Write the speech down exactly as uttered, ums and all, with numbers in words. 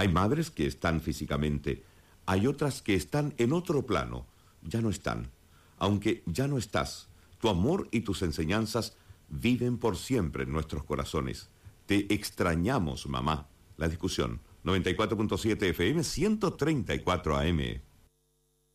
Hay madres que están físicamente, hay otras que están en otro plano, ya no están. Aunque ya no estás, tu amor y tus enseñanzas viven por siempre en nuestros corazones. Te extrañamos, mamá. La discusión, noventa y cuatro punto siete F M, ciento treinta y cuatro A M.